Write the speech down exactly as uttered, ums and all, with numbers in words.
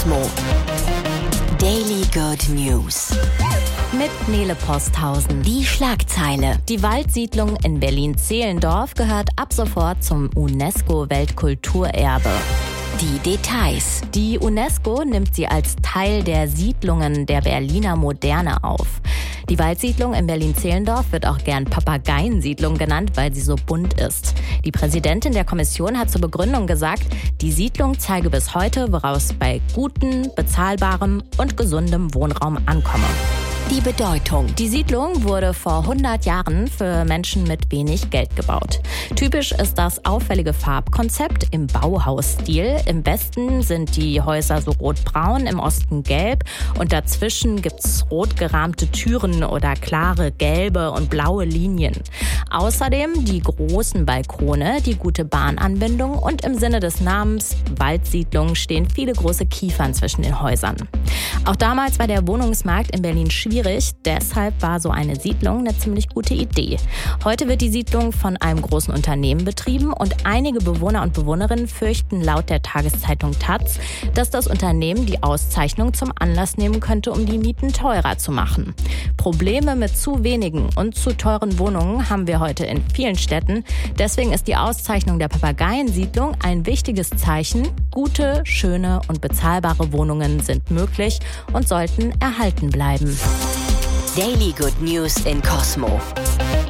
Cosmo. Daily Good News. Mit Nele Posthausen. Die Schlagzeile. Die Waldsiedlung in Berlin-Zehlendorf gehört ab sofort zum UNESCO-Weltkulturerbe. Die Details. Die UNESCO nimmt sie als Teil der Siedlungen der Berliner Moderne auf. Die Waldsiedlung in Berlin-Zehlendorf wird auch gern Papageiensiedlung genannt, weil sie so bunt ist. Die Präsidentin der Kommission hat zur Begründung gesagt, die Siedlung zeige bis heute, woraus bei gutem, bezahlbarem und gesundem Wohnraum ankomme. Die Bedeutung. Die Siedlung wurde vor hundert Jahren für Menschen mit wenig Geld gebaut. Typisch ist das auffällige Farbkonzept im Bauhausstil. Im Westen sind die Häuser so rot-braun, im Osten gelb und dazwischen gibt's rot gerahmte Türen oder klare gelbe und blaue Linien. Außerdem die großen Balkone, die gute Bahnanbindung und im Sinne des Namens Waldsiedlung stehen viele große Kiefern zwischen den Häusern. Auch damals war der Wohnungsmarkt in Berlin schwierig. Deshalb war so eine Siedlung eine ziemlich gute Idee. Heute wird die Siedlung von einem großen Unternehmen betrieben und einige Bewohner und Bewohnerinnen fürchten laut der Tageszeitung Taz, dass das Unternehmen die Auszeichnung zum Anlass nehmen könnte, um die Mieten teurer zu machen. Probleme mit zu wenigen und zu teuren Wohnungen haben wir heute in vielen Städten. Deswegen ist die Auszeichnung der Papageiensiedlung ein wichtiges Zeichen. Gute, schöne und bezahlbare Wohnungen sind möglich und sollten erhalten bleiben. Daily Good News in Cosmo.